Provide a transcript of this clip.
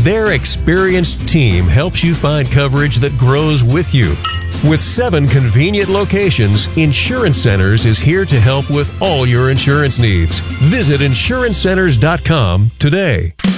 Their experienced team helps you find coverage that grows with you. With 7 convenient locations, Insurance Centers is here to help with all your insurance needs. Visit insurancecenters.com today.